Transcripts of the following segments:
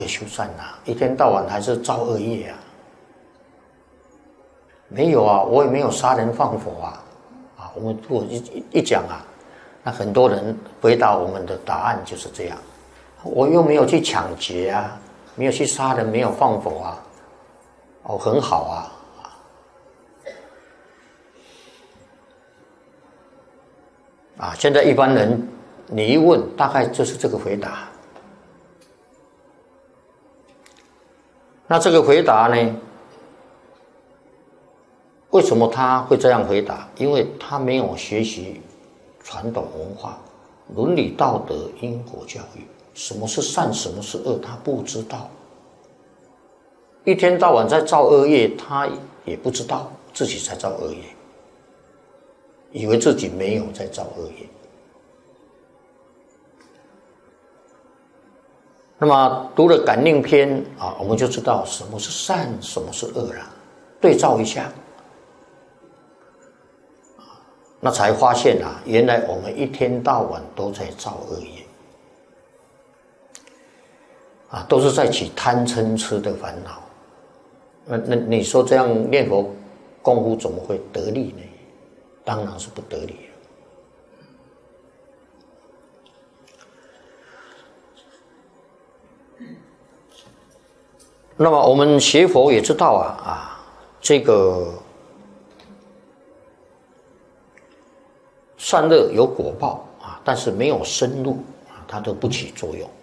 修善啊，一天到晚还是造恶业啊。没有啊，我也没有杀人放火啊。我们如果一讲啊，那很多人回答我们的答案就是这样。我又没有去抢劫啊，没有去杀人，没有放火啊，很好啊。现在一般人你一问，大概就是这个回答。那这个回答呢？为什么他会这样回答？因为他没有学习传统文化、伦理道德、因果教育，什么是善，什么是恶，他不知道。一天到晚在造恶业，他也不知道自己在造恶业，以为自己没有在造恶业。那么读了感应篇我们就知道什么是善，什么是恶了，对照一下。那才发现原来我们一天到晚都在造恶业都是在起贪嗔痴的烦恼。那你说这样念佛功夫怎么会得力呢？当然是不得力了。那么我们学佛也知道这个善恶有果报但是没有深入它都不起作用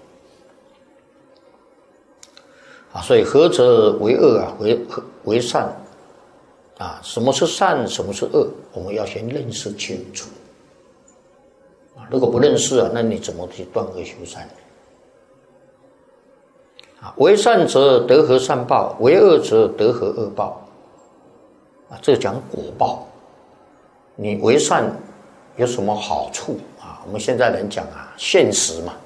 所以何者为恶为善什么是善，什么是恶，我们要先认识清楚如果不认识那你怎么去断恶修善呢？为善者得何善报，为恶者得何恶报这讲果报。你为善有什么好处我们现在人讲现实嘛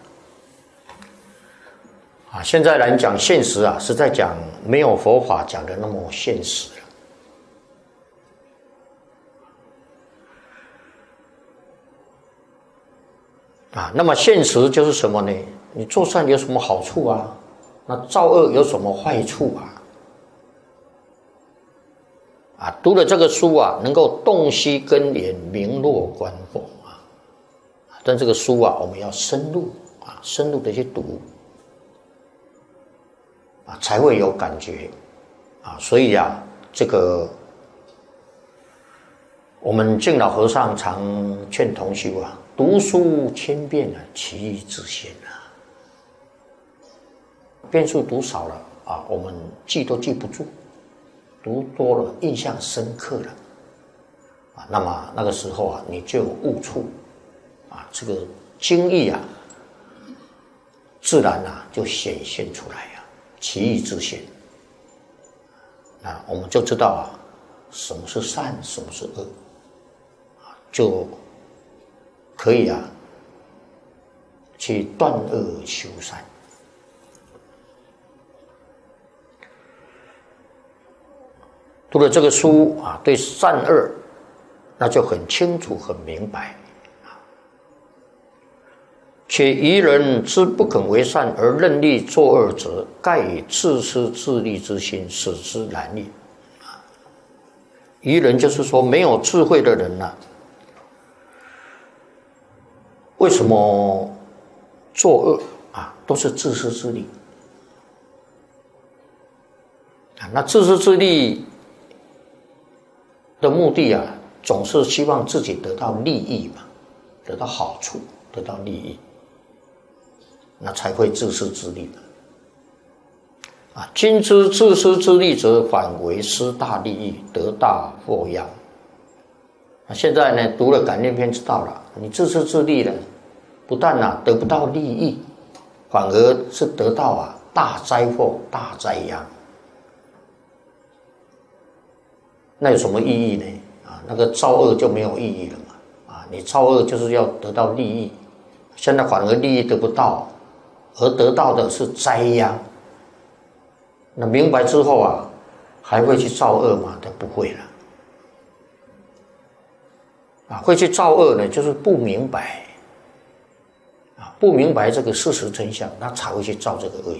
现在人讲现实是在讲没有佛法讲的那么现实那么现实就是什么呢？你做善有什么好处那造恶有什么坏处读了这个书能够洞悉根源，明落观佛但这个书我们要深入的去读才会有感觉所以这个我们敬老和尚常劝同修读书千遍其义自现遍数读少了我们记都记不住，读多了印象深刻了那么那个时候你就有悟处这个经义自然就显现出来其义自现我们就知道什么是善，什么是恶就可以去断恶修善。读了这个书对善恶那就很清楚很明白且愚人之不肯为善而任力作恶者，盖以自私自利之心，使之难也愚人就是说没有智慧的人为什么作恶都是自私自利那自私自利的目的总是希望自己得到利益嘛，得到好处，得到利益，那才会自私自利今之自私自利者，反为失大利益，得大祸殃。现在呢，读了感应篇知道了，你自私自利了，不但得不到利益，反而是得到大灾祸、大灾殃。那有什么意义呢？那个造恶就没有意义了嘛。你造恶就是要得到利益，现在反而利益得不到，而得到的是灾殃。那明白之后还会去造恶吗？他不会了。会去造恶呢，就是不明白，不明白这个事实真相，他才会去造这个恶业。